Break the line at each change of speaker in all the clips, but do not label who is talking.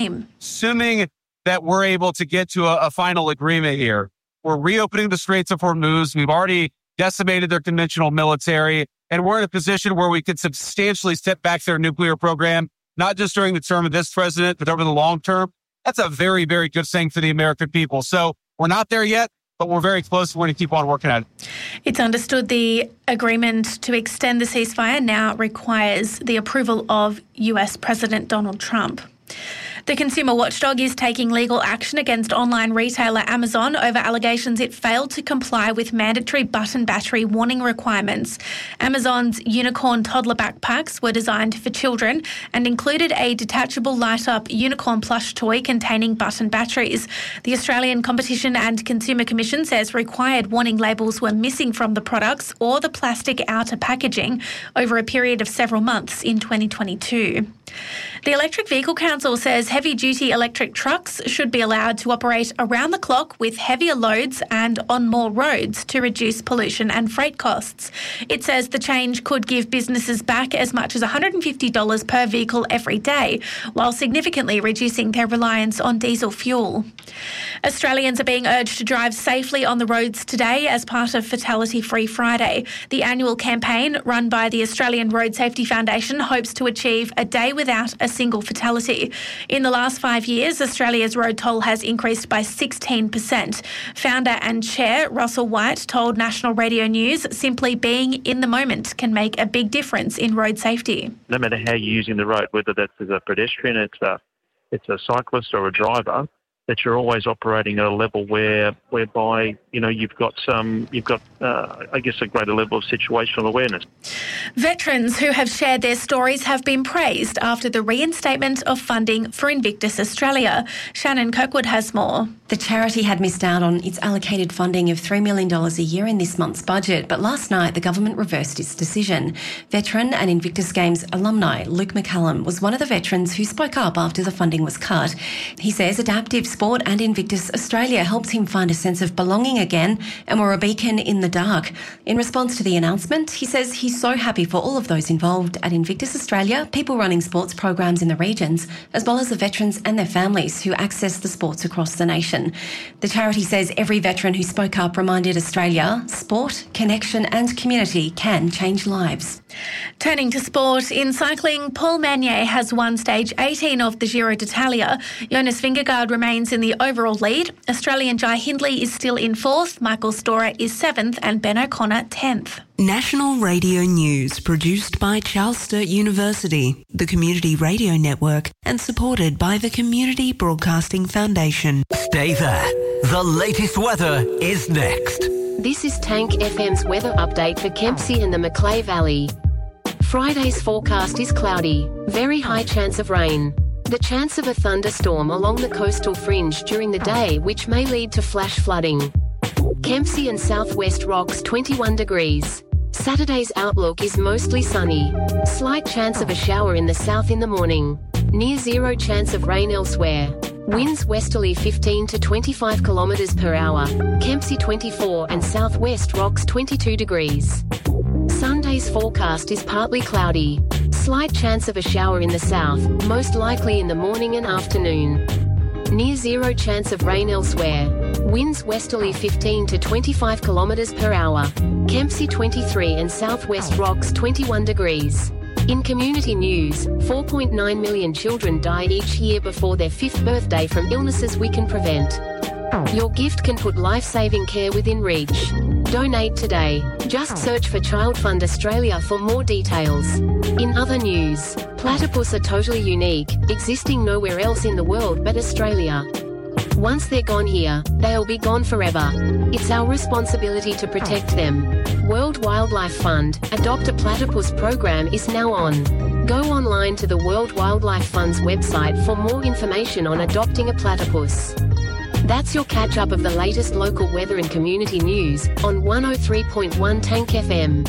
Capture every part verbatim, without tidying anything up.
Assuming that we're able to get to a, a final agreement here, we're reopening the Straits of Hormuz. We've already decimated their conventional military, and we're in a position where we could substantially step back their nuclear program, not just during the term of this president, but over the long term. That's a very, very good thing for the American people. So we're not there yet, but we're very close. We're going to keep on working at it.
It's understood the agreement to extend the ceasefire now requires the approval of U S President Donald Trump. The consumer watchdog is taking legal action against online retailer Amazon over allegations it failed to comply with mandatory button battery warning requirements. Amazon's unicorn toddler backpacks were designed for children and included a detachable light-up unicorn plush toy containing button batteries. The Australian Competition and Consumer Commission says required warning labels were missing from the products or the plastic outer packaging over a period of several months in twenty twenty-two. The Electric Vehicle Council says heavy-duty electric trucks should be allowed to operate around the clock with heavier loads and on more roads to reduce pollution and freight costs. It says the change could give businesses back as much as one hundred fifty dollars per vehicle every day, while significantly reducing their reliance on diesel fuel. Australians are being urged to drive safely on the roads today as part of Fatality Free Friday. The annual campaign, run by the Australian Road Safety Foundation, hopes to achieve a day without a single fatality. In the last five years, Australia's road toll has increased by sixteen percent. Founder and chair Russell White told National Radio News simply being in the moment can make a big difference in road safety.
No matter how you're using the road, whether that's as a pedestrian, it's a, it's a cyclist or a driver, that you're always operating at a level where, whereby, you know, you've got some, you've got, uh, I guess, a greater level of situational awareness.
Veterans who have shared their stories have been praised after the reinstatement of funding for Invictus Australia. Shannon Kirkwood has more.
The charity had missed out on its allocated funding of three million dollars a year in this month's budget, but last night the government reversed its decision. Veteran and Invictus Games alumni Luke McCallum was one of the veterans who spoke up after the funding was cut. He says adaptive sport and Invictus Australia helps him find a sense of belonging again and were a beacon in the dark. In response to the announcement, he says he's so happy for all of those involved at Invictus Australia, people running sports programs in the regions, as well as the veterans and their families who access the sports across the nation. The charity says every veteran who spoke up reminded Australia sport, connection and community can change lives.
Turning to sport, in cycling, Paul Magnier has won stage eighteen of the Giro d'Italia. Jonas Vingegaard remains in the overall lead. Australian Jai Hindley is still in fourth, Michael Storer is seventh and Ben O'Connor tenth.
National Radio News, produced by Charles Sturt University, the Community Radio Network, and supported by the Community Broadcasting Foundation.
Stay there. The latest weather is next.
This is Tank F M's weather update for Kempsey and the Macleay Valley. Friday's forecast is cloudy, very high chance of rain. The chance of a thunderstorm along the coastal fringe during the day, which may lead to flash flooding. Kempsey and Southwest Rocks twenty-one degrees. Saturday's outlook is mostly sunny. Slight chance of a shower in the south in the morning. Near zero chance of rain elsewhere. Winds westerly fifteen to twenty-five kilometres per hour. Kempsey twenty-four and Southwest Rocks twenty-two degrees. Sunday's forecast is partly cloudy. Slight chance of a shower in the south, most likely in the morning and afternoon. Near zero chance of rain elsewhere. Winds westerly fifteen to twenty-five kilometres per hour. Kempsey twenty-three and Southwest Rocks twenty-one degrees. In community news, four point nine million children die each year before their fifth birthday from illnesses we can prevent. Your gift can put life-saving care within reach. Donate today. Just search for Child Fund Australia for more details. In other news, platypus are totally unique, existing nowhere else in the world but Australia. Once they're gone here, they'll be gone forever. It's our responsibility to protect them. World Wildlife Fund, Adopt a Platypus program is now on. Go online to the World Wildlife Fund's website for more information on adopting a platypus. That's your catch-up of the latest local weather and community news on one oh three point one Tank F M.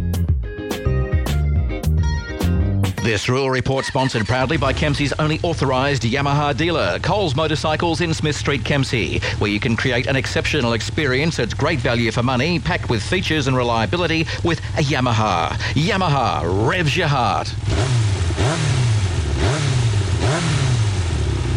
This rural report sponsored proudly by Kempsey's only authorised Yamaha dealer, Coles Motorcycles in Smith Street, Kempsey, where you can create an exceptional experience at great value for money, packed with features and reliability with a Yamaha. Yamaha revs your heart.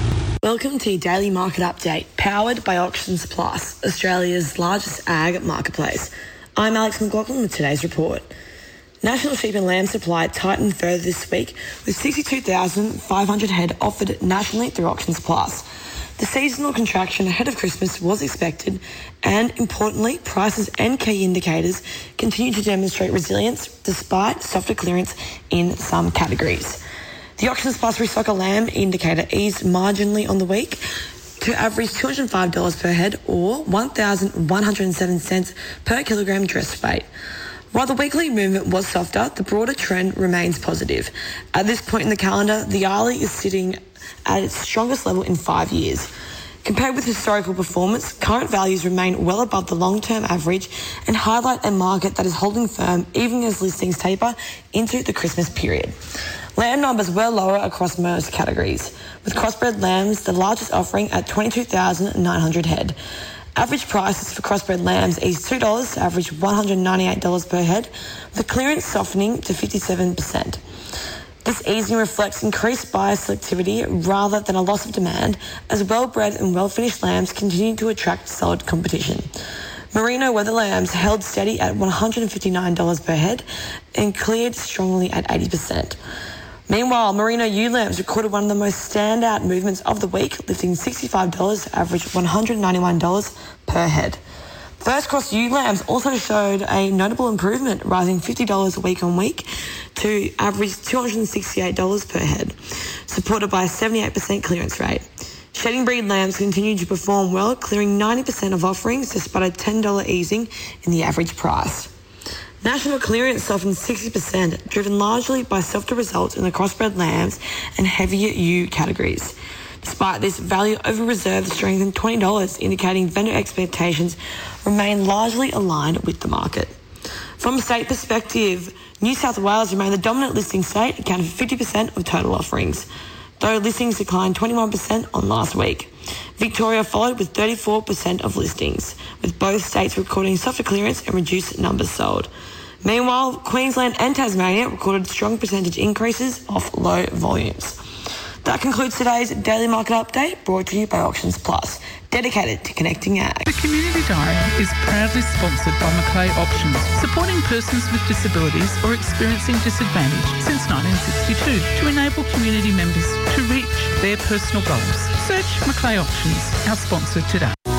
Welcome to your daily market update, powered by Auctions Plus, Australia's largest ag marketplace. I'm Alex McLaughlin with today's report. National sheep and lamb supply tightened further this week, with sixty-two thousand five hundred head offered nationally through Auctions Plus. The seasonal contraction ahead of Christmas was expected, and importantly, prices and key indicators continue to demonstrate resilience despite softer clearance in some categories. The Auctions Plus Restocker Lamb indicator eased marginally on the week to average two hundred five dollars per head or one thousand one hundred seven cents per kilogram dressed weight. While the weekly movement was softer, the broader trend remains positive. At this point in the calendar, the Arlie is sitting at its strongest level in five years. Compared with historical performance, current values remain well above the long-term average and highlight a market that is holding firm even as listings taper into the Christmas period. Lamb numbers were lower across most categories, with crossbred lambs the largest offering at twenty-two thousand nine hundred head. Average prices for crossbred lambs eased two dollars to average one hundred ninety-eight dollars per head, with clearance softening to fifty-seven percent. This easing reflects increased buyer selectivity rather than a loss of demand, as well-bred and well-finished lambs continue to attract solid competition. Merino weather lambs held steady at one hundred fifty-nine dollars per head and cleared strongly at eighty percent. Meanwhile, Merino ewe lambs recorded one of the most standout movements of the week, lifting sixty-five dollars to average one hundred ninety-one dollars per head. First cross ewe lambs also showed a notable improvement, rising fifty dollars week on week to average two hundred sixty-eight dollars per head, supported by a seventy-eight percent clearance rate. Shedding breed lambs continued to perform well, clearing ninety percent of offerings despite a ten dollars easing in the average price. National clearance softened sixty percent, driven largely by softer results in the crossbred lambs and heavier ewe categories. Despite this, value over reserve strengthened twenty dollars, indicating vendor expectations remain largely aligned with the market. From a state perspective, New South Wales remained the dominant listing state, accounting for fifty percent of total offerings, though listings declined twenty-one percent on last week. Victoria followed with thirty-four percent of listings, with both states recording softer clearance and reduced numbers sold. Meanwhile, Queensland and Tasmania recorded strong percentage increases off low volumes. That concludes today's Daily Market Update, brought to you by Auctions Plus, dedicated to connecting ag.
The Community Diary is proudly sponsored by Macleay Auctions, supporting persons with disabilities or experiencing disadvantage since nineteen sixty-two to enable community members to reach their personal goals. Search Macleay Auctions, our sponsor today.